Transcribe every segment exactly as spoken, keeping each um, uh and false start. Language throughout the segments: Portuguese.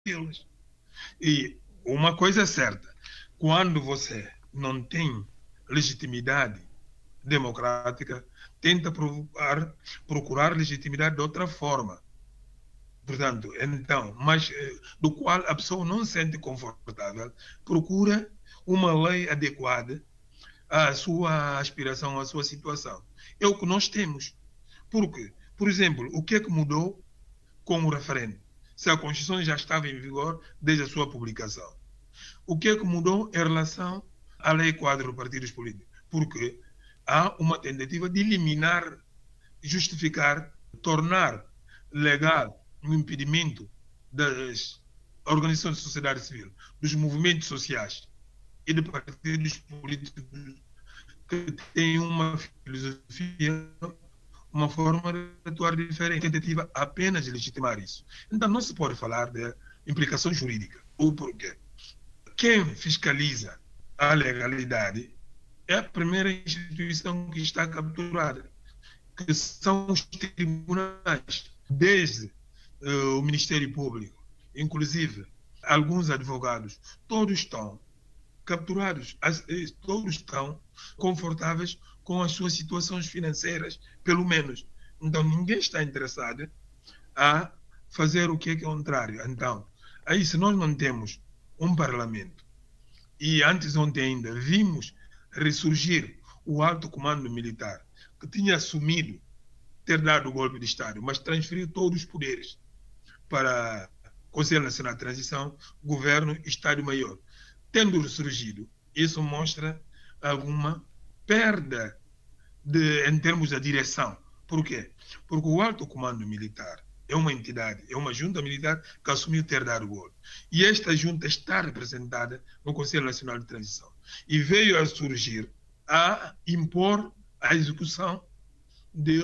eles. E uma coisa é certa, quando você não tem legitimidade democrática, tenta procurar, procurar legitimidade de outra forma. Portanto, então, mas do qual a pessoa não se sente confortável, procura uma lei adequada à sua aspiração, à sua situação. É o que nós temos. Por quê? Por exemplo, o que é que mudou com o referendo? Se a Constituição já estava em vigor desde a sua publicação. O que é que mudou em relação à Lei quadro dos partidos políticos? Porque há uma tentativa de eliminar, justificar, tornar legal o impedimento das organizações de sociedade civil, dos movimentos sociais e de partidos políticos que têm uma filosofia, uma forma de atuar diferente, tentativa apenas de legitimar isso. Então não se pode falar de implicação jurídica. O porquê? Quem fiscaliza a legalidade é a primeira instituição que está capturada, que são os tribunais, desde uh, o Ministério Público, inclusive alguns advogados, todos estão capturados, as, todos estão confortáveis com as suas situações financeiras, pelo menos. Então ninguém está interessado a fazer o que é contrário. Então, aí se nós não temos um parlamento, e antes ontem ainda vimos ressurgir o alto comando militar, que tinha assumido ter dado o golpe de Estado, mas transferiu todos os poderes para o Conselho Nacional de Transição, Governo e Estado-Maior. Tendo ressurgido, isso mostra alguma perda de, em termos da direção. Por quê? Porque o alto comando militar é uma entidade, é uma junta militar que assumiu ter dado o golpe. E esta junta está representada no Conselho Nacional de Transição. E veio a surgir a impor a execução de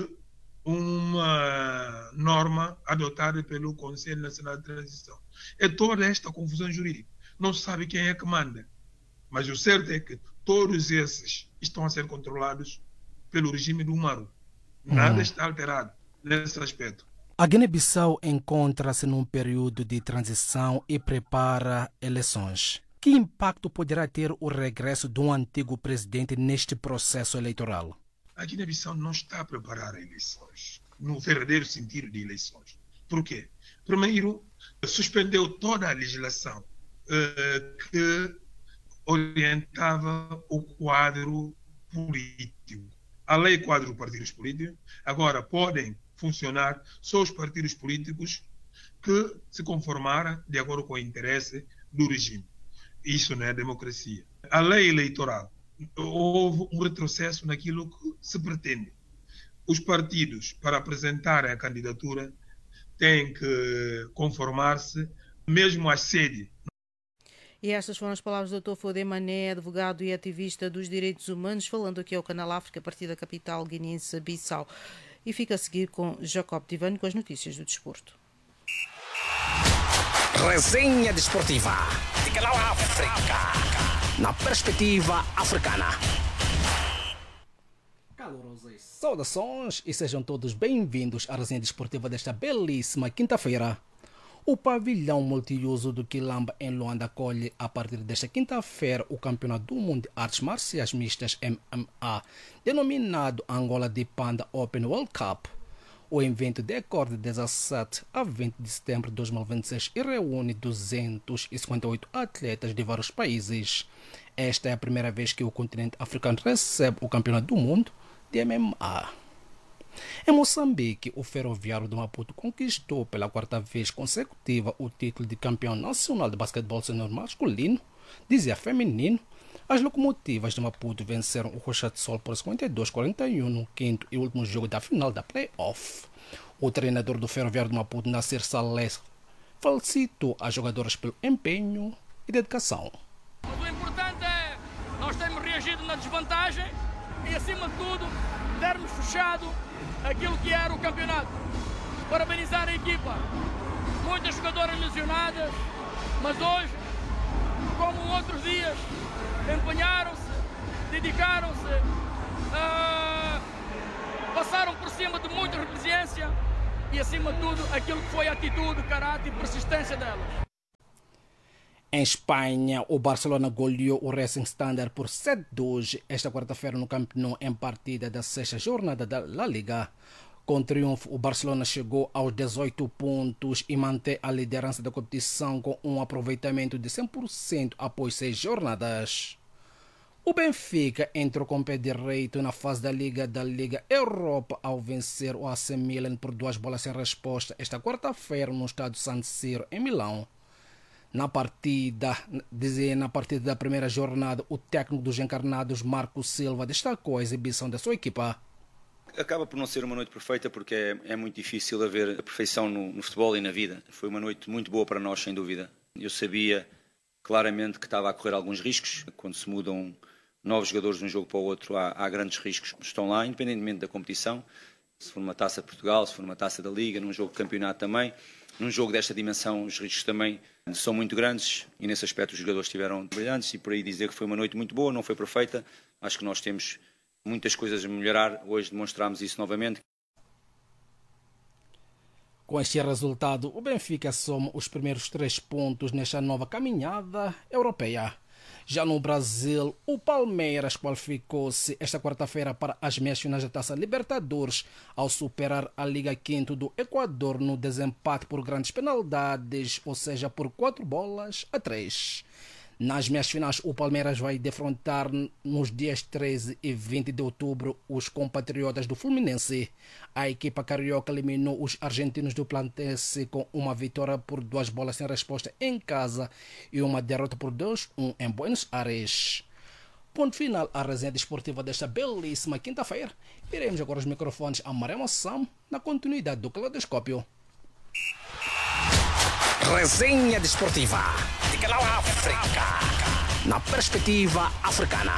uma norma adotada pelo Conselho Nacional de Transição. É toda esta confusão jurídica. Não se sabe quem é que manda. Mas o certo é que todos esses estão a ser controlados pelo regime do Umaru. Nada hum. está alterado nesse aspecto. A Guiné-Bissau encontra-se num período de transição e prepara eleições. Que impacto poderá ter o regresso de um antigo presidente neste processo eleitoral? A Guiné-Bissau não está a preparar eleições, no verdadeiro sentido de eleições. Por quê? Primeiro, suspendeu toda a legislação uh, que orientava o quadro político. A lei quadro dos partidos políticos agora podem funcionar só os partidos políticos que se conformaram de acordo com o interesse do regime. Isso não é democracia. A lei eleitoral, houve um retrocesso naquilo que se pretende. Os partidos, para apresentarem a candidatura, têm que conformar-se mesmo à sede. E estas foram as palavras do doutor Fodé Mané, advogado e ativista dos direitos humanos, falando aqui ao Canal África, a partir da capital guineense Bissau. E fica a seguir com Jacob Divano com as notícias do desporto. Resenha desportiva de Canal África, na perspectiva africana. Calorosas saudações e sejam todos bem-vindos à resenha desportiva desta belíssima quinta-feira. O pavilhão multiuso do Quilamba em Luanda acolhe a partir desta quinta-feira o Campeonato do Mundo de Artes Marciais Mistas M M A, denominado Angola de Panda Open World Cup. O evento decorre de dezassete a vinte de setembro de dois mil e vinte e seis e reúne duzentos e cinquenta e oito atletas de vários países. Esta é a primeira vez que o continente africano recebe o Campeonato do Mundo de M M A. Em Moçambique, o Ferroviário de Maputo conquistou pela quarta vez consecutiva o título de campeão nacional de basquetebol sênior masculino, dizia feminino. As locomotivas de Maputo venceram o Rocha de Sol por cinquenta e dois a quarenta e um no quinto e último jogo da final da play-off. O treinador do Ferroviário de Maputo, Nasser Saleh, felicitou as jogadoras pelo empenho e dedicação. Mas o importante é nós termos reagido na desvantagem e, acima de tudo, termos fechado aquilo que era o campeonato. Parabenizar a equipa. Muitas jogadoras lesionadas, mas hoje, como outros dias, empenharam-se, dedicaram-se, uh, passaram por cima de muita resiliência e, acima de tudo, aquilo que foi a atitude, caráter e persistência delas. Em Espanha, o Barcelona goleou o Racing Standard por sete a dois esta quarta-feira no Camp Nou em partida da sexta jornada da La Liga. Com triunfo, o Barcelona chegou aos dezoito pontos e mantém a liderança da competição com um aproveitamento de cem por cento após seis jornadas. O Benfica entrou com o pé direito na fase da Liga da Liga Europa ao vencer o A C Milan por duas bolas sem resposta esta quarta-feira no estádio San Siro, em Milão. Na partida, dizer, na partida da primeira jornada, o técnico dos encarnados, Marco Silva, destacou a exibição da sua equipa. Acaba por não ser uma noite perfeita porque é, é muito difícil haver a perfeição no, no futebol e na vida. Foi uma noite muito boa para nós, sem dúvida. Eu sabia claramente que estava a correr alguns riscos. Quando se mudam novos jogadores de um jogo para o outro, há, há grandes riscos. Estão lá, independentemente da competição. Se for uma taça de Portugal, se for uma taça da Liga, num jogo de campeonato também. Num jogo desta dimensão, os riscos também são muito grandes e nesse aspecto os jogadores estiveram brilhantes e por aí dizer que foi uma noite muito boa, não foi perfeita. Acho que nós temos muitas coisas a melhorar. Hoje demonstramos isso novamente. Com este resultado, o Benfica soma os primeiros três pontos nesta nova caminhada europeia. Já no Brasil, o Palmeiras qualificou-se esta quarta-feira para as meias finais da Taça Libertadores ao superar a Liga Quinto do Equador no desempate por grandes penalidades, ou seja, por quatro bolas a três. Nas meias finais, o Palmeiras vai defrontar nos dias treze e vinte de outubro os compatriotas do Fluminense. A equipa carioca eliminou os argentinos do Platense com uma vitória por duas bolas sem resposta em casa e uma derrota por dois a um em Buenos Aires. Ponto final à resenha desportiva desta belíssima quinta-feira. Iremos agora os microfones a Marema Sam na continuidade do Caleidoscópio. Resenha desportiva de Canal África, na perspectiva africana.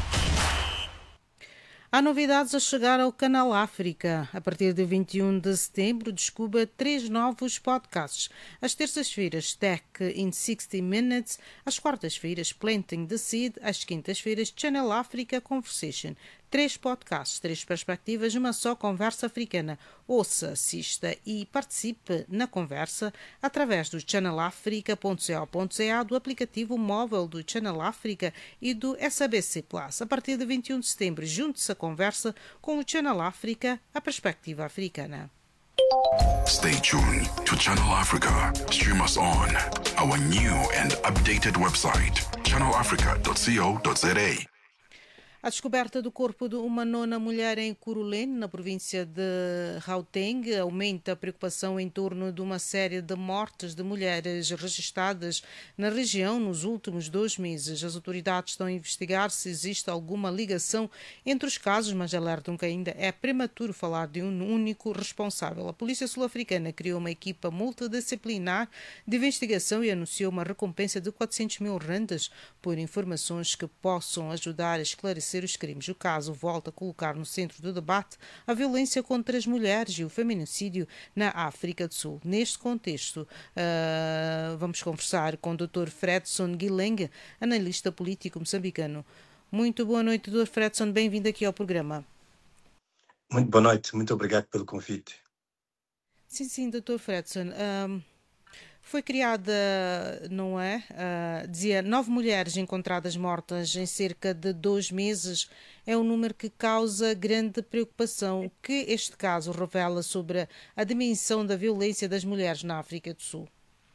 Há novidades a chegar ao Canal África. A partir de vinte e um de setembro, descubra três novos podcasts. Às terças-feiras, Tech in sixty minutes. Às quartas-feiras, Planting the Seed. Às quintas-feiras, Channel Africa Conversation. Três podcasts, três perspectivas, uma só conversa africana. Ouça, assista e participe na conversa através do channel africa ponto co ponto za, do aplicativo móvel do Channel África e do S A B C Plus. A partir de vinte e um de setembro, junte-se à conversa com o Channel África, a perspectiva africana. Stay tuned to Channel Africa. Stream us on our new and updated website, channel africa dot co dot za. A descoberta do corpo de uma nona mulher em Curulene, na província de Gauteng, aumenta a preocupação em torno de uma série de mortes de mulheres registradas na região nos últimos dois meses. As autoridades estão a investigar se existe alguma ligação entre os casos, mas alertam que ainda é prematuro falar de um único responsável. A Polícia Sul-Africana criou uma equipa multidisciplinar de investigação e anunciou uma recompensa de quatrocentos mil randas por informações que possam ajudar a esclarecer os crimes. O caso volta a colocar no centro do debate a violência contra as mulheres e o feminicídio na África do Sul. Neste contexto, uh, vamos conversar com o doutor Fredson Guileng, analista político moçambicano. Muito boa noite, doutor Fredson. Bem-vindo aqui ao programa. Muito boa noite. Muito obrigado pelo convite. Sim, sim, doutor Fredson. Um... Foi criada, não é? Uh, dizia, nove mulheres encontradas mortas em cerca de dois meses. É um número que causa grande preocupação. O que este caso revela sobre a dimensão da violência das mulheres na África do Sul?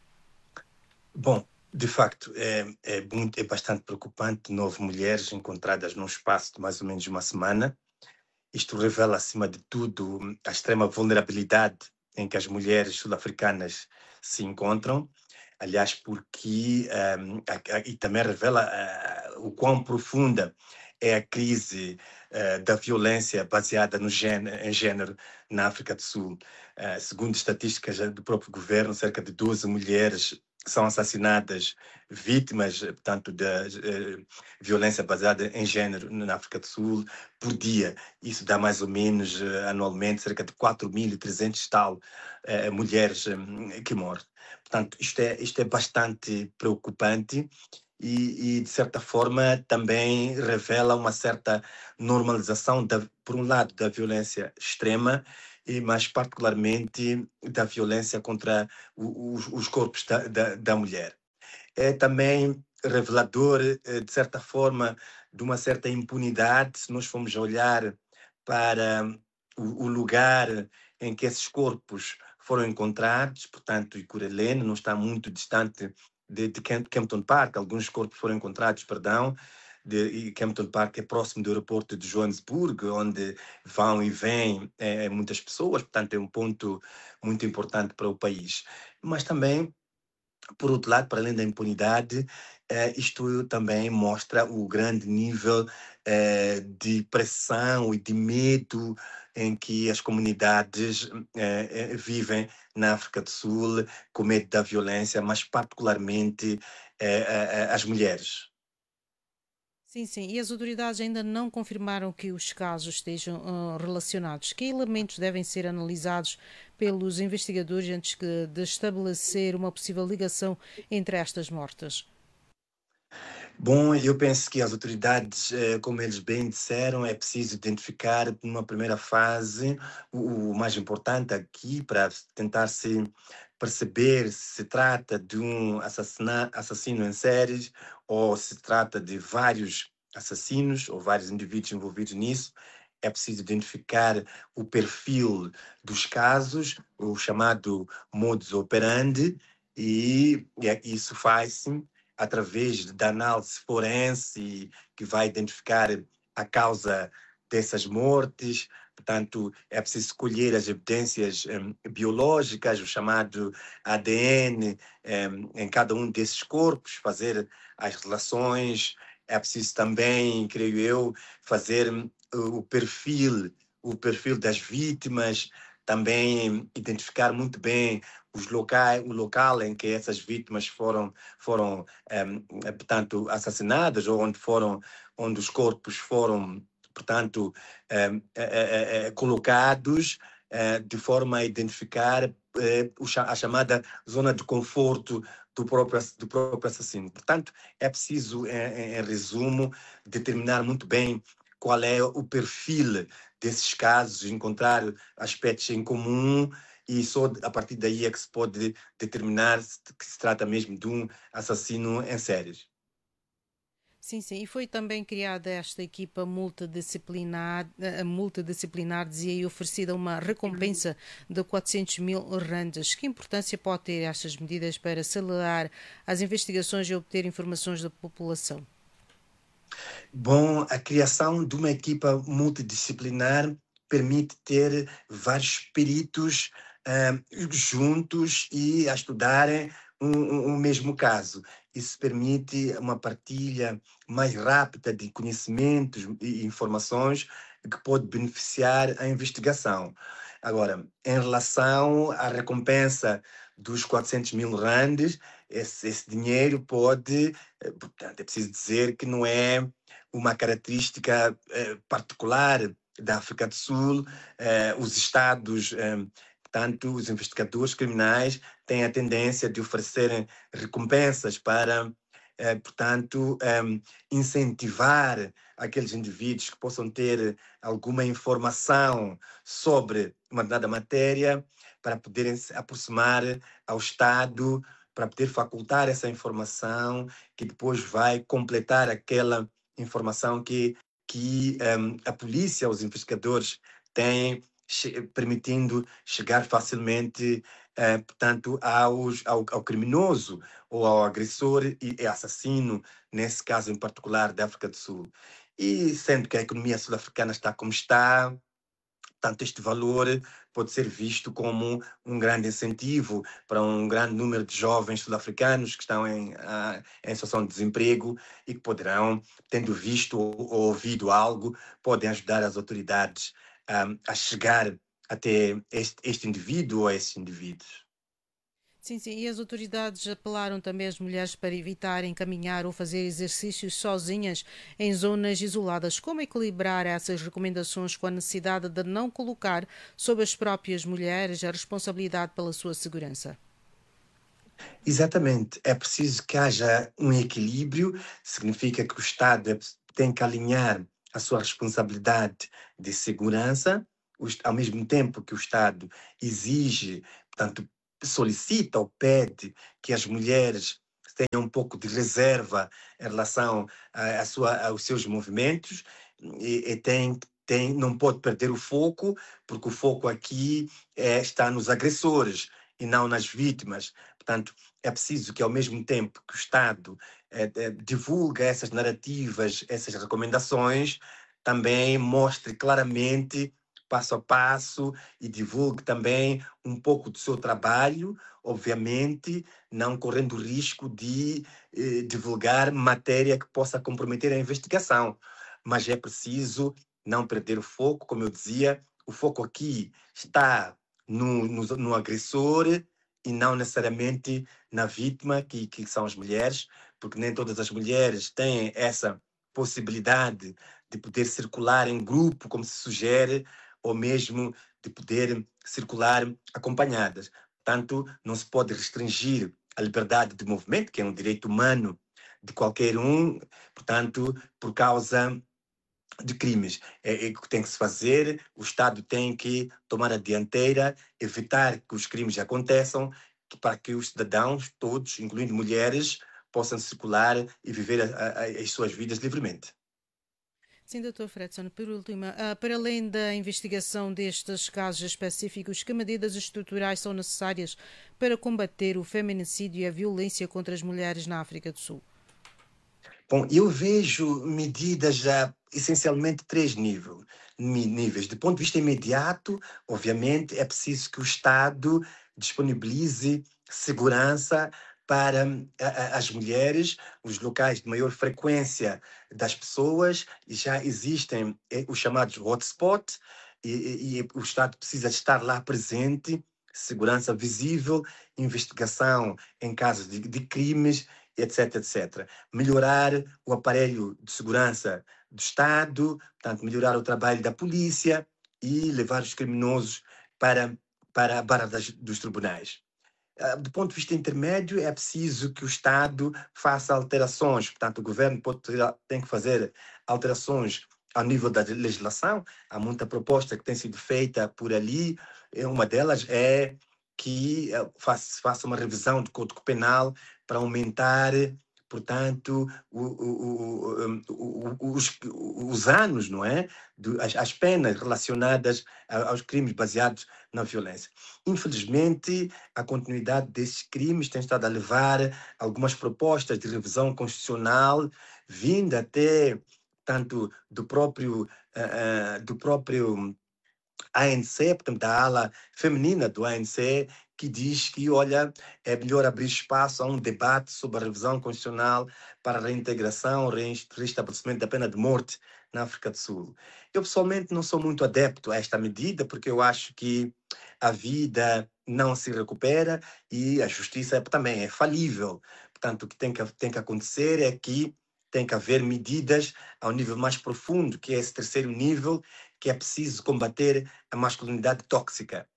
Bom, de facto, é, é, muito, é bastante preocupante. Nove mulheres encontradas num espaço de mais ou menos uma semana. Isto revela, acima de tudo, a extrema vulnerabilidade em que as mulheres sul-africanas se encontram, aliás, porque um, a, a, e também revela uh, o quão profunda é a crise uh, da violência baseada no gênero, em género na África do Sul. Uh, segundo estatísticas do próprio governo, cerca de doze mulheres são assassinadas, vítimas, portanto, da uh, violência baseada em género na África do Sul por dia. Isso dá mais ou menos, uh, anualmente, cerca de quatro mil e trezentas tal uh, mulheres um, que morrem. Portanto, isto é, isto é bastante preocupante e, e, de certa forma, também revela uma certa normalização, da, por um lado, da violência extrema, e mais particularmente da violência contra os, os corpos da, da, da mulher. é também revelador, de certa forma, de uma certa impunidade, se nós formos olhar para o, o lugar em que esses corpos foram encontrados, portanto, Icurelene não está muito distante de, de Kempton Park, alguns corpos foram encontrados, perdão, de, e Kempton Park é próximo do aeroporto de Joanesburgo, onde vão e vêm é, muitas pessoas, portanto é um ponto muito importante para o país. Mas também, por outro lado, para além da impunidade, eh, isto também mostra o grande nível eh, de pressão e de medo em que as comunidades eh, vivem na África do Sul, com medo da violência, mas particularmente eh, eh, as mulheres. Sim, sim. E as autoridades ainda não confirmaram que os casos estejam uh, relacionados. Que elementos devem ser analisados pelos investigadores antes de estabelecer uma possível ligação entre estas mortes? Bom, eu penso que as autoridades, como eles bem disseram, é preciso identificar numa primeira fase o, o mais importante aqui para tentar se perceber se se trata de um assassina, assassino em série ou se trata de vários assassinos ou vários indivíduos envolvidos nisso. É preciso identificar o perfil dos casos, o chamado modus operandi, e, e isso faz-se através da análise forense, que vai identificar a causa dessas mortes. Portanto, é preciso escolher as evidências um, biológicas, o chamado A D N, um, em cada um desses corpos, fazer as relações. É preciso também, creio eu, fazer um, o perfil, o perfil das vítimas, também identificar muito bem os locais, o local em que essas vítimas foram, foram um, portanto, assassinadas, ou onde, foram, onde os corpos foram, portanto, um, é, é, colocados, é, de forma a identificar é, a chamada zona de conforto do próprio, do próprio assassino. Portanto, é preciso, em, em resumo, determinar muito bem qual é o perfil desses casos, encontrar aspectos em comum, e só a partir daí é que se pode determinar que se trata mesmo de um assassino em série. Sim, sim. E foi também criada esta equipa multidisciplinar, multidisciplinar, dizia, e oferecida uma recompensa de quatrocentos mil randes. Que importância pode ter estas medidas para acelerar as investigações e obter informações da população? Bom, a criação de uma equipa multidisciplinar permite ter vários peritos uh, juntos e a estudarem um, um, um mesmo caso. Isso permite uma partilha mais rápida de conhecimentos e informações que pode beneficiar a investigação. Agora, em relação à recompensa dos quatrocentos mil randes, esse, esse dinheiro pode, portanto, é preciso dizer que não é uma característica eh, particular da África do Sul. Eh, os Estados, eh, portanto, os investigadores criminais têm a tendência de oferecerem recompensas para, eh, portanto, eh, incentivar aqueles indivíduos que possam ter alguma informação sobre uma dada matéria, para poderem se aproximar ao Estado, para poder facultar essa informação, que depois vai completar aquela informação que, que um, a polícia, os investigadores têm, che permitindo chegar facilmente, uh, portanto, aos, ao, ao criminoso ou ao agressor e, e assassino, nesse caso em particular da África do Sul. E sendo que a economia sul-africana está como está, portanto, este valor pode ser visto como um grande incentivo para um grande número de jovens sul-africanos que estão em, em situação de desemprego e que poderão, tendo visto ou ouvido algo, podem ajudar as autoridades um, a chegar até este, este indivíduo ou esses indivíduos. Sim, sim. E as autoridades apelaram também às mulheres para evitarem caminhar ou fazer exercícios sozinhas em zonas isoladas. Como equilibrar essas recomendações com a necessidade de não colocar sobre as próprias mulheres a responsabilidade pela sua segurança? Exatamente. É preciso que haja um equilíbrio. Significa que o Estado tem que alinhar a sua responsabilidade de segurança, ao mesmo tempo que o Estado exige, portanto, solicita ou pede que as mulheres tenha um pouco de reserva em relação a, a sua, aos seus movimentos e, e tem, tem, não pode perder o foco, porque o foco aqui é, está nos agressores e não nas vítimas. Portanto, é preciso que, ao mesmo tempo que o Estado é, é, divulga essas narrativas, essas recomendações, também mostre claramente, passo a passo, e divulgue também um pouco do seu trabalho, obviamente, não correndo o risco de eh, divulgar matéria que possa comprometer a investigação. Mas é preciso não perder o foco, como eu dizia, o foco aqui está no, no, no agressor e não necessariamente na vítima, que, que são as mulheres, porque nem todas as mulheres têm essa possibilidade de poder circular em grupo, como se sugere, ou mesmo de poder circular acompanhadas. Portanto, não se pode restringir a liberdade de movimento, que é um direito humano de qualquer um, portanto, por causa de crimes. É, é o que tem que se fazer, o Estado tem que tomar a dianteira, evitar que os crimes aconteçam, que, para que os cidadãos, todos, incluindo mulheres, possam circular e viver a, a, as suas vidas livremente. Sim, doutor Fredson, por último, uh, para além da investigação destes casos específicos, que medidas estruturais são necessárias para combater o feminicídio e a violência contra as mulheres na África do Sul? Bom, eu vejo medidas já essencialmente três níveis. níveis. Do ponto de vista imediato, obviamente, é preciso que o Estado disponibilize segurança para as mulheres, os locais de maior frequência das pessoas, e já existem os chamados hotspots, e, e, e o Estado precisa estar lá presente, segurança visível, investigação em casos de, de crimes, etc, etcétera. Melhorar o aparelho de segurança do Estado, portanto, melhorar o trabalho da polícia e levar os criminosos para, para a barra das, dos tribunais. Do ponto de vista intermédio, é preciso que o Estado faça alterações. Portanto, o governo pode, tem que fazer alterações ao nível da legislação. Há muita proposta que tem sido feita por ali. Uma delas é que se faça uma revisão do Código Penal para aumentar, portanto, o, o, o, o, os, os anos, não é? As, as penas relacionadas aos crimes baseados na violência. Infelizmente, a continuidade desses crimes tem estado a levar algumas propostas de revisão constitucional, vinda até tanto do próprio, uh, do próprio A N C, portanto, da ala feminina do A N C, que diz que, olha, é melhor abrir espaço a um debate sobre a revisão constitucional para a reintegração, reestabelecimento da pena de morte na África do Sul. Eu, pessoalmente, não sou muito adepto a esta medida, porque eu acho que a vida não se recupera e a justiça também é falível. Portanto, o que tem que, tem que acontecer é que tem que haver medidas ao nível mais profundo, que é esse terceiro nível, que é preciso combater a masculinidade tóxica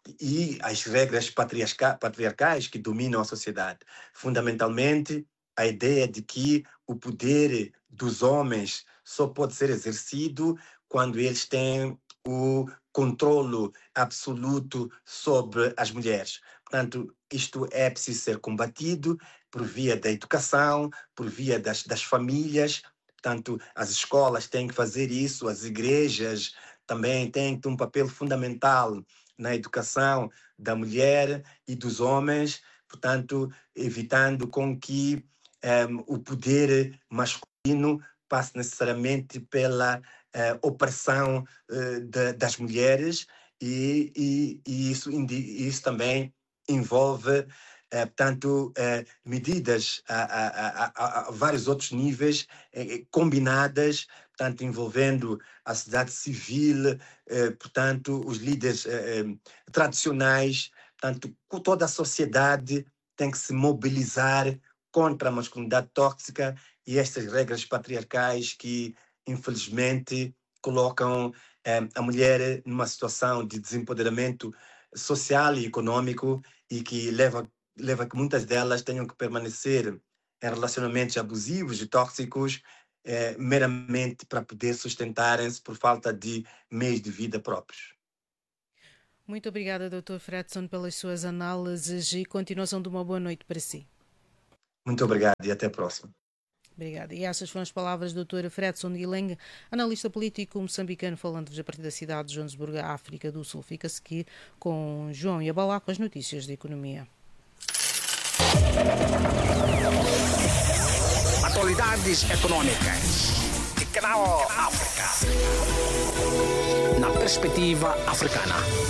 e as regras patriarcais que dominam a sociedade. Fundamentalmente, a ideia de que o poder dos homens só pode ser exercido quando eles têm o controlo absoluto sobre as mulheres. Portanto, isto é preciso ser combatido por via da educação, por via das, das famílias. Portanto, as escolas têm que fazer isso, as igrejas também têm que ter um papel fundamental na educação da mulher e dos homens, portanto, evitando com que um, o poder masculino passe necessariamente pela uh, opressão uh, de, das mulheres e, e, e isso, isso também envolve Uh, portanto, uh, medidas a, a, a, a vários outros níveis uh, combinadas, portanto, envolvendo a sociedade civil, uh, portanto, os líderes uh, tradicionais, portanto, toda a sociedade tem que se mobilizar contra a masculinidade tóxica e estas regras patriarcais que, infelizmente, colocam uh, a mulher numa situação de desempoderamento social e econômico e que leva leva a que muitas delas tenham que permanecer em relacionamentos abusivos e tóxicos eh, meramente para poder sustentarem-se por falta de meios de vida próprios. Muito obrigada, doutor Fredson, pelas suas análises e continuação de uma boa noite para si. Muito obrigado e até a próxima. Obrigada. E essas foram as palavras do doutor Fredson Guileng, analista político moçambicano, falando-vos a partir da cidade de Joanesburgo, África do Sul. Fica-se aqui com João Yabalá com as notícias de economia. Atualidades econômicas. De Canal África. Na perspectiva africana.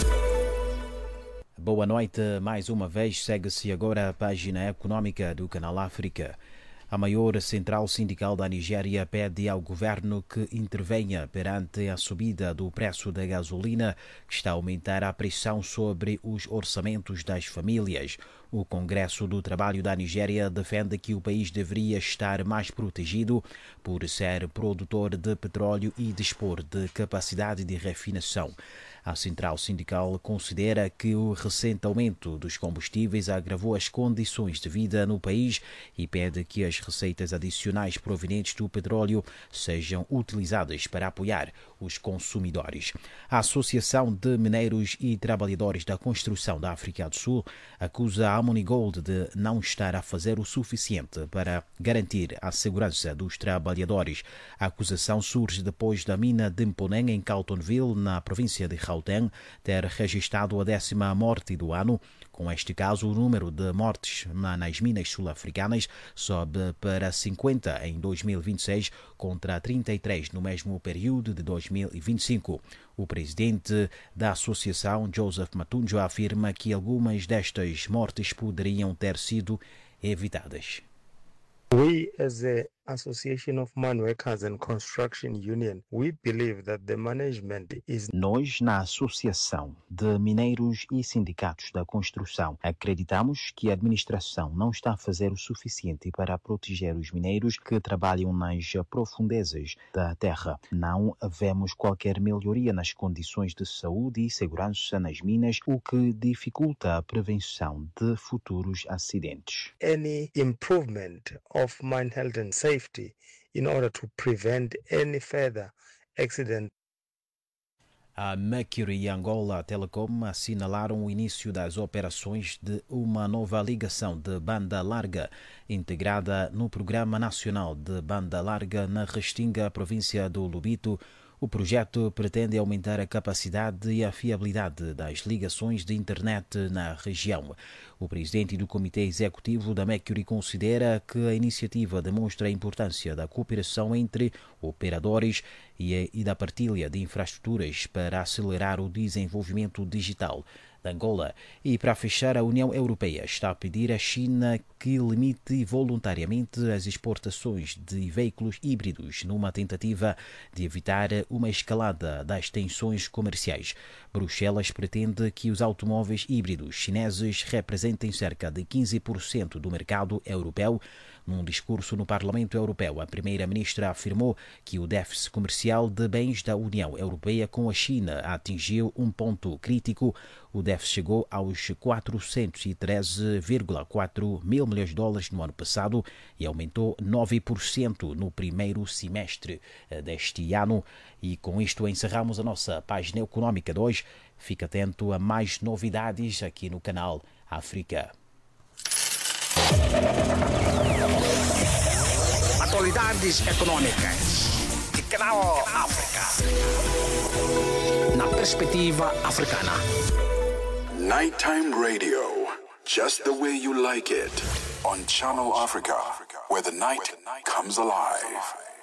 Boa noite, mais uma vez. Segue-se agora a página econômica do Canal África. A maior central sindical da Nigéria pede ao governo que intervenha perante a subida do preço da gasolina, que está a aumentar a pressão sobre os orçamentos das famílias. O Congresso do Trabalho da Nigéria defende que o país deveria estar mais protegido por ser produtor de petróleo e dispor de capacidade de refinação. A central sindical considera que o recente aumento dos combustíveis agravou as condições de vida no país e pede que as receitas adicionais provenientes do petróleo sejam utilizadas para apoiar os consumidores. A Associação de Mineiros e Trabalhadores da Construção da África do Sul acusa a Harmony Gold de não estar a fazer o suficiente para garantir a segurança dos trabalhadores. A acusação surge depois da mina de Mponeng, em Carltonville, na província de Gauteng, ter registrado a décima morte do ano. Com este caso, o número de mortes nas minas sul-africanas sobe para cinquenta em dois mil e vinte e seis, contra trinta e três no mesmo período de dois mil e vinte e cinco. O presidente da associação, Joseph Matunjo, afirma que algumas destas mortes poderiam ter sido evitadas. We, as a Association of Mine Workers and Construction Union, we believe that the management is... Nós, na Associação de Mineiros e Sindicatos da Construção, acreditamos que a administração não está a fazer o suficiente para proteger os mineiros que trabalham nas profundezas da terra. Não vemos qualquer melhoria nas condições de saúde e segurança nas minas, o que dificulta a prevenção de futuros acidentes. Any improvement of mine health and safety in order to prevent any further accident. A Mercury e Angola Telecom assinalaram o início das operações de uma nova ligação de banda larga integrada no Programa Nacional de Banda Larga na Restinga, província do Lobito. O projeto pretende aumentar a capacidade e a fiabilidade das ligações de internet na região. O presidente do Comitê Executivo da Mercury considera que a iniciativa demonstra a importância da cooperação entre operadores e, e da partilha de infraestruturas para acelerar o desenvolvimento digital de Angola. E para fechar, a União Europeia está a pedir à China que limite voluntariamente as exportações de veículos híbridos numa tentativa de evitar uma escalada das tensões comerciais. Bruxelas pretende que os automóveis híbridos chineses representem cerca de quinze por cento do mercado europeu. Num discurso no Parlamento Europeu, a primeira-ministra afirmou que o déficit comercial de bens da União Europeia com a China atingiu um ponto crítico. O déficit chegou aos quatrocentos e treze vírgula quatro mil milhões de dólares no ano passado e aumentou nove por cento no primeiro semestre deste ano. E com isto encerramos a nossa página econômica de hoje. Fique atento a mais novidades aqui no canal África. Atualidades econômicas de Canal África. Na perspectiva africana. Nighttime radio, just the way you like it, on Channel Africa, where the night comes alive.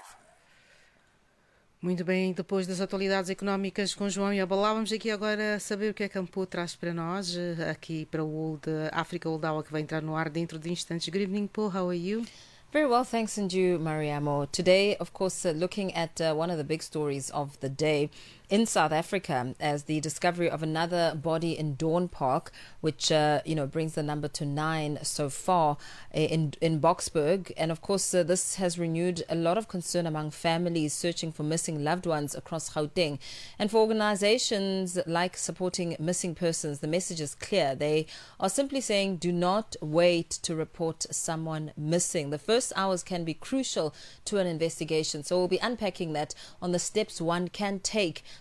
Muito bem, depois das atualidades económicas com João Yabalá, vamos aqui agora saber o que é que Campo traz para nós, aqui para o World Africa World Hour, que vai entrar no ar dentro de instantes. Good evening, Paul, how are you? Very well, thanks, and you, Mariamo. Today, of course, uh, looking at uh, one of the big stories of the day in South Africa, as the discovery of another body in Dawn Park, which uh, you know brings the number to nine so far in in Boksburg, and of course uh, this has renewed a lot of concern among families searching for missing loved ones across Gauteng, and for organisations like supporting missing persons. The message is clear. They are simply saying, do not wait to report someone missing. The first hours can be crucial to an investigation, so we'll be unpacking that on the steps one can take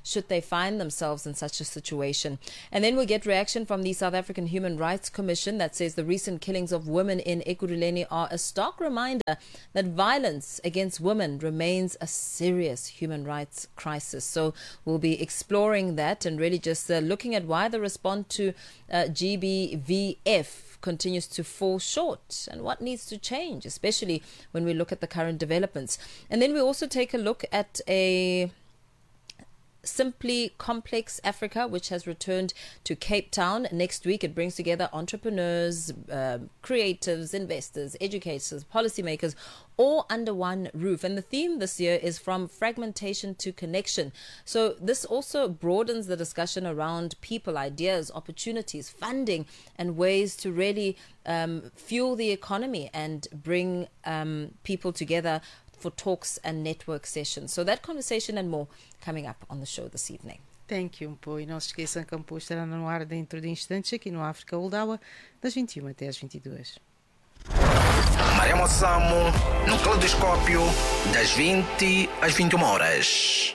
should they find themselves in such a situation. And then we'll get reaction from the South African Human Rights Commission that says the recent killings of women in Ekurhuleni are a stark reminder that violence against women remains a serious human rights crisis. So we'll be exploring that and really just uh, looking at why the response to uh, G B V F continues to fall short and what needs to change, especially when we look at the current developments. And then we also take a look at a Simply Complex Africa, which has returned to Cape Town next week. It brings together entrepreneurs, uh, creatives, investors, educators, policymakers, all under one roof. And the theme this year is from fragmentation to connection. So this also broadens the discussion around people, ideas, opportunities, funding, and ways to really um, fuel the economy and bring um, people together for talks and network sessions. So that conversation and more coming up on the show this evening. Thank you, Mpo. E não se esqueçam que a Mpo estará no ar dentro de instantes aqui no África Old Hour, das vinte e uma até às vinte e duas. Mariamo Samo, no Caleidoscópio, das vinte às vinte e uma horas.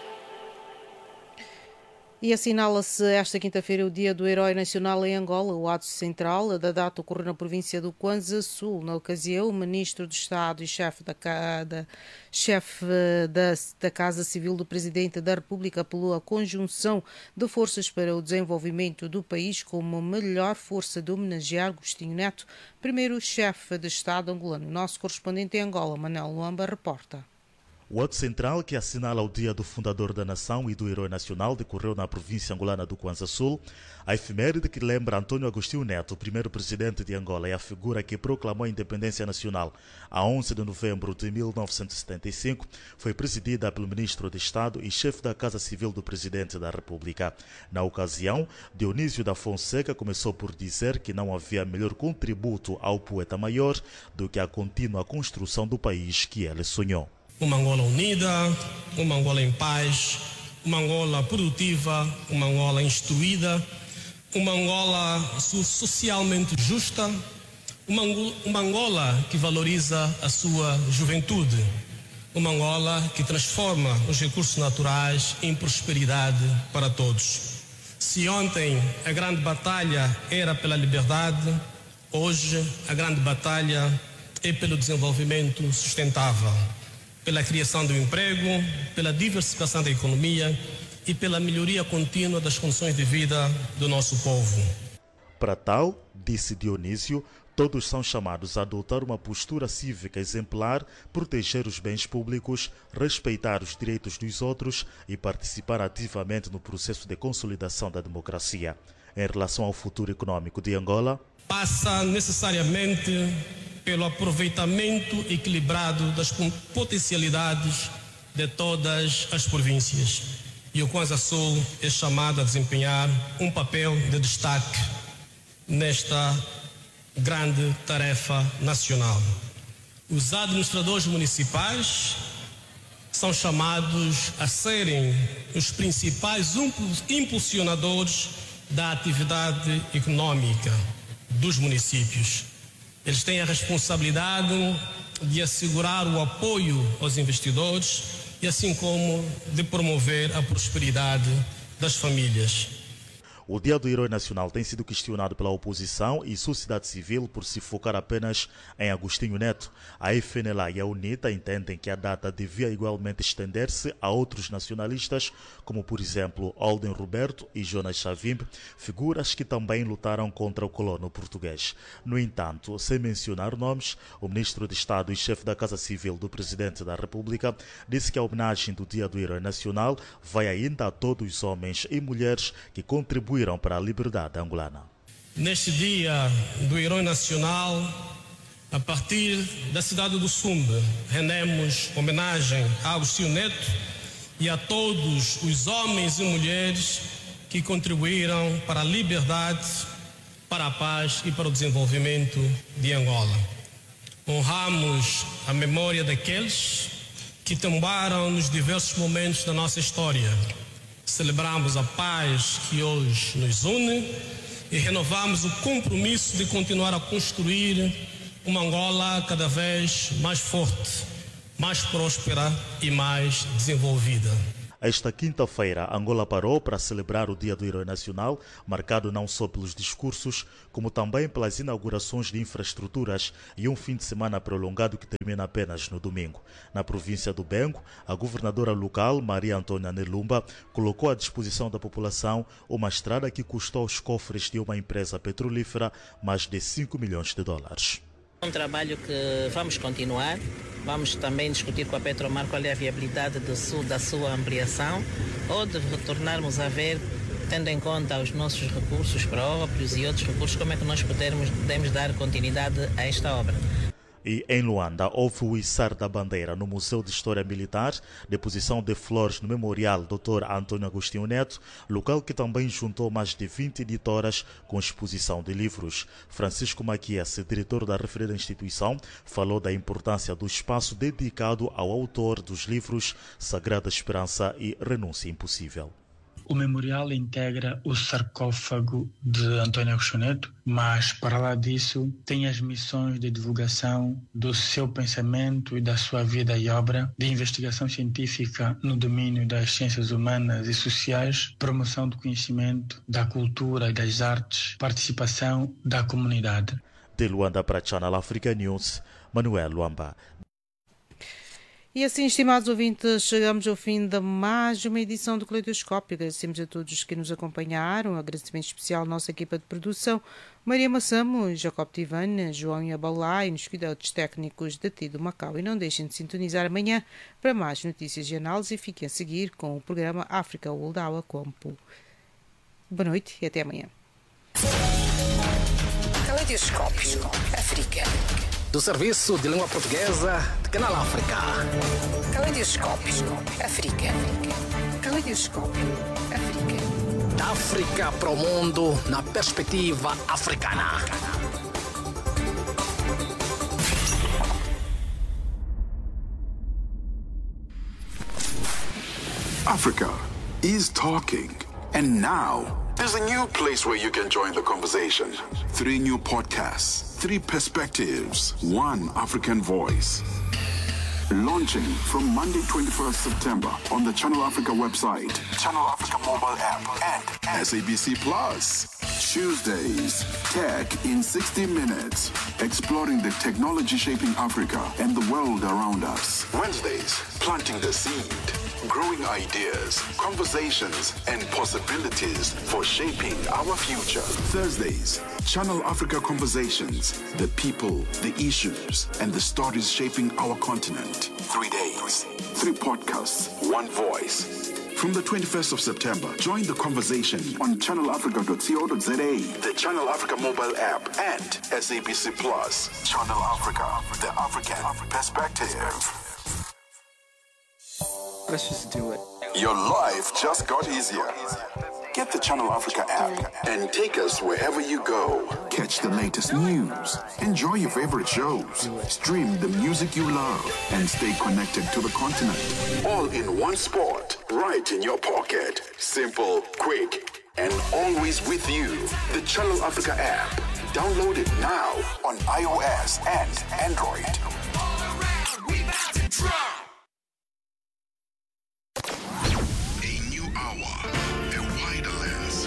E assinala-se esta quinta-feira o Dia do Herói Nacional em Angola. O ato central da data ocorreu na província do Kwanza Sul. Na ocasião, o Ministro do Estado e chefe da, da, chefe da, da Casa Civil do Presidente da República apelou à conjunção de forças para o desenvolvimento do país como a melhor força de homenagear Agostinho Neto, primeiro chefe de Estado angolano. O nosso correspondente em Angola, Manel Luamba, reporta. O ato central, que assinala o Dia do Fundador da Nação e do Herói Nacional, decorreu na província angolana do Kwanza Sul. A efeméride que lembra Antônio Agostinho Neto, o primeiro presidente de Angola, é a figura que proclamou a independência nacional a onze de novembro de mil novecentos e setenta e cinco, foi presidida pelo Ministro de Estado e chefe da Casa Civil do Presidente da República. Na ocasião, Dionísio da Fonseca começou por dizer que não havia melhor contributo ao poeta maior do que a contínua construção do país que ele sonhou. Uma Angola unida, uma Angola em paz, uma Angola produtiva, uma Angola instruída, uma Angola socialmente justa, uma Angola, uma Angola que valoriza a sua juventude, uma Angola que transforma os recursos naturais em prosperidade para todos. Se ontem a grande batalha era pela liberdade, hoje a grande batalha é pelo desenvolvimento sustentável, pela criação do emprego, pela diversificação da economia e pela melhoria contínua das condições de vida do nosso povo. Para tal, disse Dionísio, todos são chamados a adotar uma postura cívica exemplar, proteger os bens públicos, respeitar os direitos dos outros e participar ativamente no processo de consolidação da democracia. Em relação ao futuro econômico de Angola, passa necessariamente pelo aproveitamento equilibrado das potencialidades de todas as províncias. E o Kwanza Sul é chamado a desempenhar um papel de destaque nesta grande tarefa nacional. Os administradores municipais são chamados a serem os principais impulsionadores da atividade econômica dos municípios. Eles têm a responsabilidade de assegurar o apoio aos investidores e assim como de promover a prosperidade das famílias. O Dia do Herói Nacional tem sido questionado pela oposição e sociedade civil por se focar apenas em Agostinho Neto. A F N L A e a UNITA entendem que a data devia igualmente estender-se a outros nacionalistas, como por exemplo Olden Roberto e Jonas Savimbi, figuras que também lutaram contra o colono português. No entanto, sem mencionar nomes, o Ministro de Estado e chefe da Casa Civil do Presidente da República disse que a homenagem do Dia do Herói Nacional vai ainda a todos os homens e mulheres que contribuíram para a liberdade angolana. Neste Dia do Herói Nacional, a partir da cidade do Sumbe, rendemos homenagem a Agostinho Neto e a todos os homens e mulheres que contribuíram para a liberdade, para a paz e para o desenvolvimento de Angola. Honramos a memória daqueles que tombaram nos diversos momentos da nossa história. Celebramos a paz que hoje nos une e renovamos o compromisso de continuar a construir uma Angola cada vez mais forte, mais próspera e mais desenvolvida. Esta quinta-feira, Angola parou para celebrar o Dia do Herói Nacional, marcado não só pelos discursos, como também pelas inaugurações de infraestruturas e um fim de semana prolongado que termina apenas no domingo. Na província do Bengo, a governadora local, Maria Antônia Nelumba, colocou à disposição da população uma estrada que custou aos cofres de uma empresa petrolífera mais de cinco milhões de dólares. Um trabalho que vamos continuar, vamos também discutir com a Petromar qual é a viabilidade do sul, da sua ampliação ou de retornarmos a ver, tendo em conta os nossos recursos próprios e outros recursos, como é que nós podemos, podemos dar continuidade a esta obra. E em Luanda, houve o içar da bandeira no Museu de História Militar, deposição de flores no Memorial doutor Antônio Agostinho Neto, local que também juntou mais de vinte editoras com exposição de livros. Francisco Maquias, diretor da referida instituição, falou da importância do espaço dedicado ao autor dos livros Sagrada Esperança e Renúncia Impossível. O memorial integra o sarcófago de Antônio Agostinho Neto, mas, para lá disso, tem as missões de divulgação do seu pensamento e da sua vida e obra, de investigação científica no domínio das ciências humanas e sociais, promoção do conhecimento, da cultura e das artes, participação da comunidade. De Luanda para Channel Africa News, Manuel Luamba. E assim, estimados ouvintes, chegamos ao fim de mais uma edição do Caleidoscópio. Agradecemos a todos que nos acompanharam. Um agradecimento especial à nossa equipa de produção, Maria Massamo, Jacob Tivan, João Iabalá e nos cuidados técnicos de Tido Macau. E não deixem de sintonizar amanhã para mais notícias e análises e fiquem a seguir com o programa África World Hour Compo. Boa noite e até amanhã. Caleidoscópio África. Do Serviço de Língua Portuguesa de Canal África. Caleidoscópio África. Caleidoscópio África. Da África para o mundo na perspectiva africana. Africa is talking. And now, there's a new place where you can join the conversation. Three new podcasts, three perspectives, one African voice. Launching from Monday, twenty-first September on the Channel Africa website, Channel Africa mobile app, and S A B C Plus. Tuesdays, Tech in sixty minutes, exploring the technology shaping Africa and the world around us. Wednesdays, planting the seed, growing ideas, conversations, and possibilities for shaping our future. Thursdays, Channel Africa Conversations, the people, the issues, and the stories shaping our continent. Three days, three podcasts, one voice. From the twenty-first of September, join the conversation on channel africa dot co dot za, the Channel Africa mobile app, and S A B C Plus. Channel Africa, the African perspective. Let's just do it. Your life just got easier. Get the Channel Africa app and take us wherever you go. Catch the latest news, enjoy your favorite shows, stream the music you love, and stay connected to the continent. All in one spot, right in your pocket. Simple, quick, and always with you. The Channel Africa app. Download it now on iOS and Android.